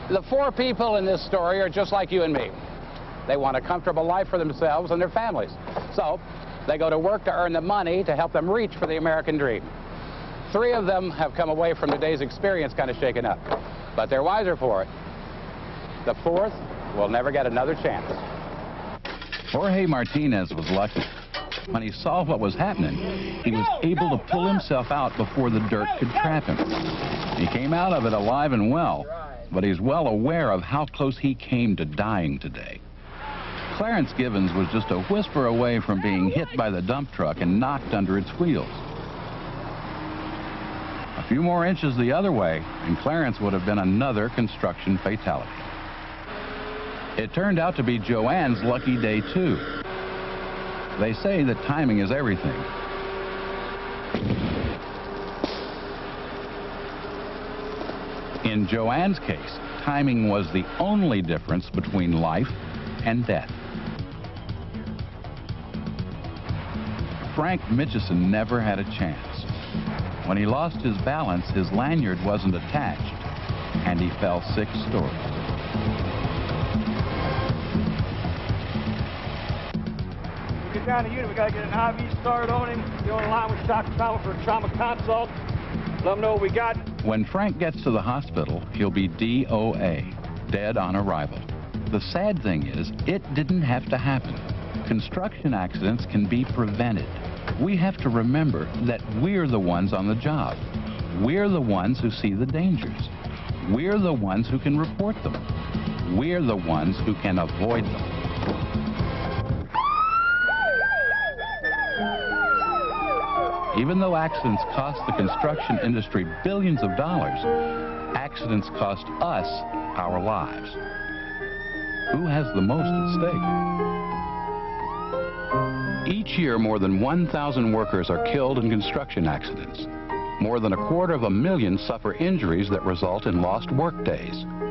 The four people in this story are just like you and me. They want a comfortable life for themselves and their families. So they go to work to earn the money to help them reach for the American dream. 3 of them have come away from today's experience kind of shaken up, but they're wiser for it. The 4th will never get another chance. Jorge Martinez was lucky. When he saw what was happening, he was able to pull himself out before the dirt could trap him. He came out of it alive and well, but he's well aware of how close he came to dying today. Clarence Givens was just a whisper away from being hit by the dump truck and knocked under its wheels. A few more inches the other way, and Clarence would have been another construction fatality. It turned out to be Joanne's lucky day, too. They say that timing is everything. In Joanne's case, timing was the only difference between life and death. Frank Mitchison never had a chance. When he lost his balance, his lanyard wasn't attached, and he fell 6 stories. Get down to unit, we gotta get an IV started on him. Get on the line with shock trauma for a trauma consult. Let them know what we got. When Frank gets to the hospital, he'll be DOA, dead on arrival. The sad thing is, it didn't have to happen. Construction accidents can be prevented. We have to remember that we're the ones on the job. We're the ones who see the dangers. We're the ones who can report them. We're the ones who can avoid them. Even though accidents cost the construction industry billions of dollars, accidents cost us our lives. Who has the most at stake? Each year, more than 1,000 workers are killed in construction accidents. More than 250,000 suffer injuries that result in lost work days.